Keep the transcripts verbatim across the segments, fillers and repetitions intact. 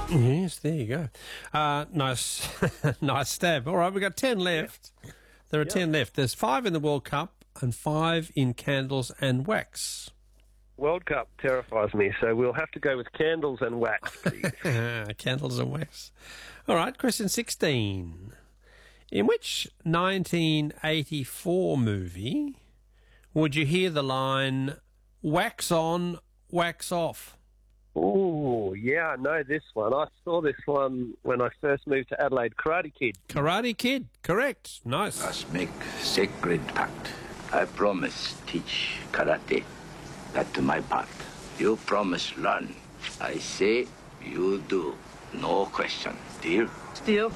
Yes, there you go. Uh, nice, nice stab. All right, we've got ten left. Yeah. There are yep. ten left. There's five in the World Cup and five in candles and wax. World Cup terrifies me, so we'll have to go with candles and wax, please. Candles and wax. All right, question sixteen. In which nineteen eighty-four movie would you hear the line, wax on, wax off? Oh, yeah, I know this one. I saw this one when I first moved to Adelaide. Karate Kid. Karate Kid, correct. Nice. Must make sacred pact. I promise teach karate. That to my part. You promise learn. I say you do. No question. Deal? Deal.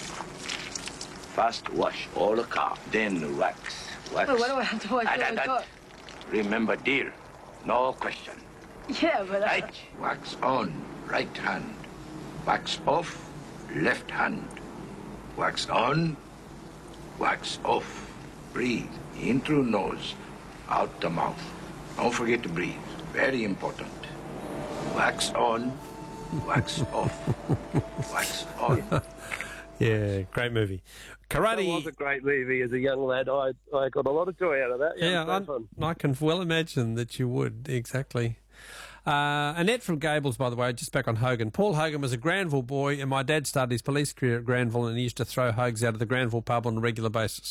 First wash all the car, then wax. Wax. Well, what do I have to wash all the car? Remember, deal. No question. Yeah, but I... Right. Wax on, right hand. Wax off, left hand. Wax on, wax off. Breathe in through nose, out the mouth. Don't forget to breathe. Very important. Wax on, wax off. Wax on. Yeah, great movie. Karate. That was a great movie as a young lad. I I got a lot of joy out of that. Yeah, yeah I, I can well imagine that you would, exactly. Uh, Annette from Gables, by the way, just back on Hogan. Paul Hogan was a Granville boy, and my dad started his police career at Granville, and he used to throw hugs out of the Granville pub on a regular basis.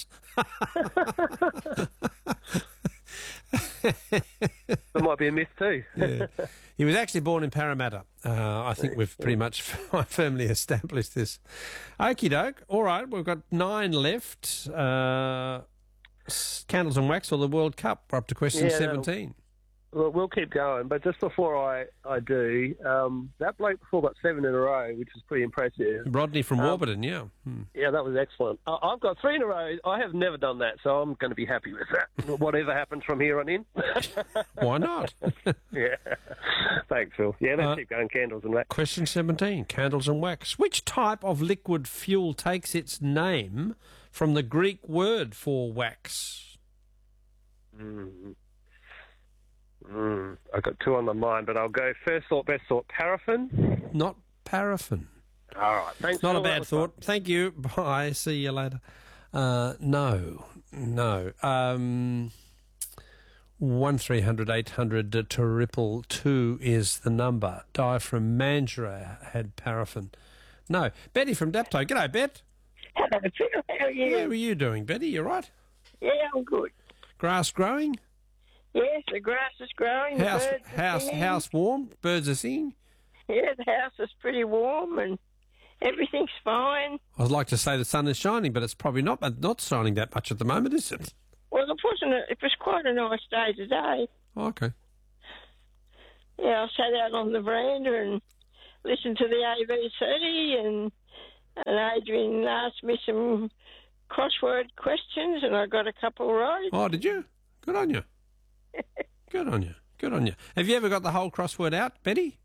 That might be a myth too. Yeah. He was actually born in Parramatta. Uh, I think we've pretty much firmly established this. Okie doke. All right, we've got nine left. Uh, candles and wax or the World Cup. We're up to question yeah, seventeen. Well, we'll keep going, but just before I, I do, um, that bloke before got seven in a row, which was pretty impressive. Rodney from um, Warburton, yeah. Hmm. Yeah, that was excellent. I, I've got three in a row. I have never done that, so I'm going to be happy with that, whatever happens from here on in. Why not? Yeah. Thanks, Phil. Yeah, let's uh, keep going, candles and wax. Question seventeen, candles and wax. Which type of liquid fuel takes its name from the Greek word for wax? Mm. Mm, I've got two on my mind, but I'll go first thought, best thought, paraffin. Not paraffin. All right, thanks. Not a bad thought. Fun. Thank you. Bye. See you later. Uh, no, no. Um, one three hundred eight hundred triple two is the number. Di from Mandurah had paraffin. No, Betty from Dapto. G'day, Bet. Hello, Phil. How are you? How are you doing, Betty? You right? Yeah, I'm good. Grass growing? Yes, the grass is growing. House, the birds house, house warm. Birds are singing. Yeah, the house is pretty warm and everything's fine. I'd like to say the sun is shining, but it's probably not. Not shining that much at the moment, is it? Well, it wasn't. A, it was quite a nice day today. Oh, okay. Yeah, I sat out on the veranda and listened to the A B C, and and Adrian asked me some crossword questions, and I got a couple right. Oh, did you? Good on you. Good on you. Good on you. Have you ever got the whole crossword out, Betty?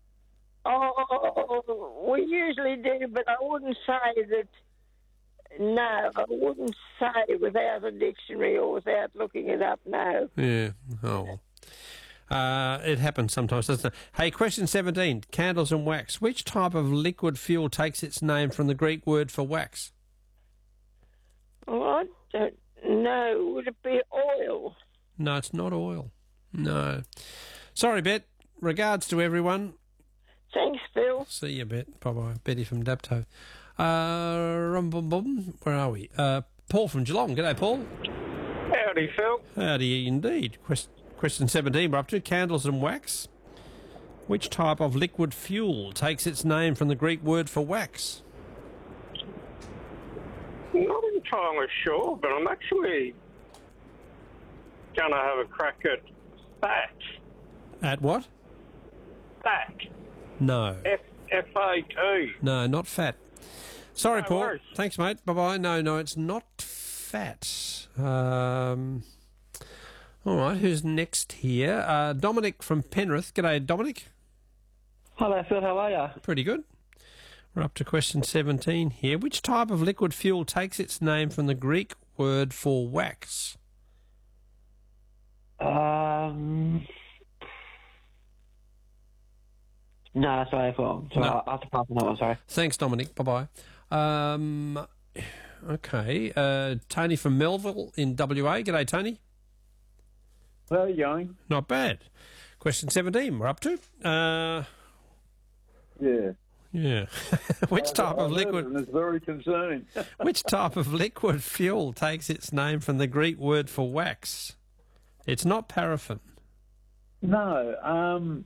Oh, we usually do, but I wouldn't say that. No, I wouldn't say without a dictionary or without looking it up, no. Yeah, oh well. Uh, it happens sometimes, doesn't it? Hey, question seventeen, candles and wax. Which type of liquid fuel takes its name from the Greek word for wax? Oh, I don't know. Would it be oil? No, it's not oil. No. Sorry, Bet. Regards to everyone. Thanks, Phil. See you, Bet. Bye-bye. Betty from Dapto. Uh, rum bum bum. Where are we? Uh, Paul from Geelong. G'day, Paul. Howdy, Phil. Howdy, indeed. Quest- question seventeen, we're up to candles and wax. Which type of liquid fuel takes its name from the Greek word for wax? Not entirely sure, but I'm actually going to have a crack at fat. At what? Fat. No. F F A T. No, not fat. Sorry, No Paul. worries. Thanks, mate. Bye-bye. No, no, it's not fat. Um, all right, who's next here? Uh, Dominic from Penrith. G'day, Dominic. Hello, Phil. How are you? Pretty good. We're up to question seventeen here. Which type of liquid fuel takes its name from the Greek word for wax? Um, No, that's what I thought. So No. I'll I'll have to pass on that one, sorry. Thanks, Dominic. Bye-bye. Um, okay. Uh, Tony from Melville in W A. G'day, Tony. How are you going? Not bad. Question seventeen we're up to. Uh, Yeah. yeah. Which type I of heard it liquid... and it's very concerning. Which type of liquid fuel takes its name from the Greek word for wax? It's not paraffin. No, um,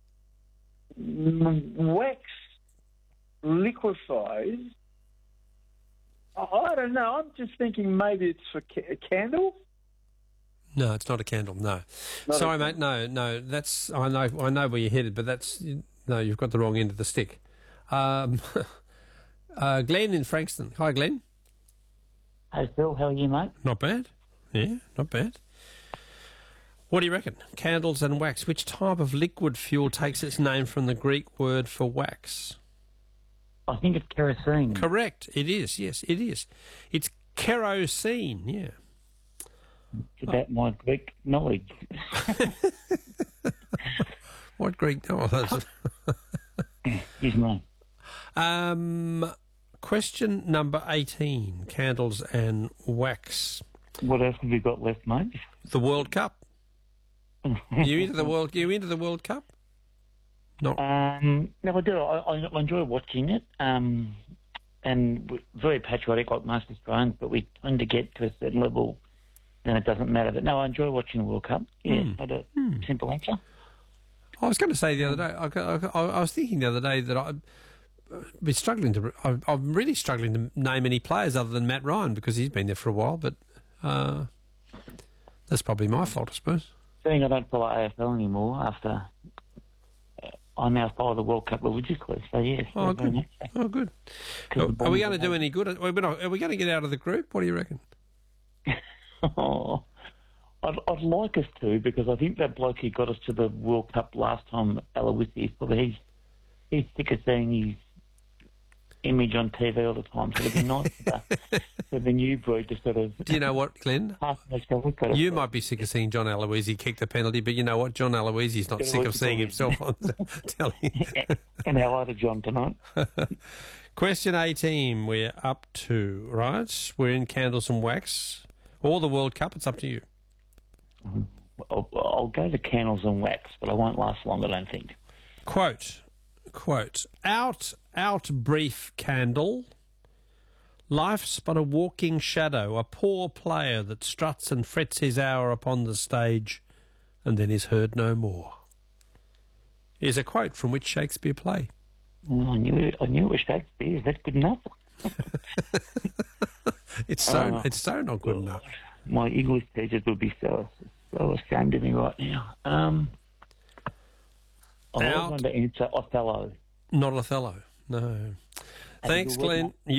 mm, wax liquefies. I, I don't know. I'm just thinking maybe it's for ca- candles. No, it's not a candle. No, Not sorry, a- mate. No, no. That's I know. I know where you're headed, but that's no. You've got the wrong end of the stick. Um, uh, Glenn in Frankston. Hi, Glenn. Hey, Phil, how are you, mate? Not bad. Yeah, not bad. What do you reckon? Candles and wax. Which type of liquid fuel takes its name from the Greek word for wax? I think it's kerosene. Correct. It is. Yes, it is. It's kerosene. Yeah. It's about my Greek knowledge. What Greek? Oh, that's... His name. Um, question number eighteen: candles and wax. What else have you got left, mate? The World Cup. You into the World? You into the World Cup? No. Um, no, I do. I, I enjoy watching it. Um, and we're very patriotic, like most Australians, but we tend to get to a certain level, then it doesn't matter. But no, I enjoy watching the World Cup. Yeah, Mm. I do. Mm. Simple answer. I was going to say the other day. I, I, I was thinking the other day that I'd be struggling to. I, I'm really struggling to name any players other than Matt Ryan because he's been there for a while. But uh, that's probably my fault, I suppose. Seeing I don't follow A F L anymore after uh, I now follow the World Cup religiously. So yes. Oh, very good. much so. Oh, good. 'Cause Are, the are we Bombers going to do are- any good? Are we, not, are we going to get out of the group? What do you reckon? Oh, I'd, I'd like us to, because I think that bloke who got us to the World Cup last time, Aloisi, probably he's, he's sick of seeing his image on T V all the time. So it'd be nice for the, for the new breed to sort of... Do you know what, Glenn? half let's go look at it. You might be sick of seeing John Aloisi kick the penalty, but you know what? John Aloisi's not sick of seeing himself on telly. And how are John tonight? Question eighteen, we're up to, right? We're in candles and wax. Or the World Cup, it's up to you. I'll, I'll go to candles and wax, but I won't last long, I don't think. Quote, quote, out, out brief candle. Life's but a walking shadow, a poor player that struts and frets his hour upon the stage and then is heard no more. Here's a quote from which Shakespeare play. Well, I knew it, I knew it was Shakespeare. Is that good enough? It's so Uh, it's so not good enough. My English teachers would be so, so ashamed of me right now. Um, I Out. was going to answer Othello. Not Othello, no. Thanks, good work, Glenn.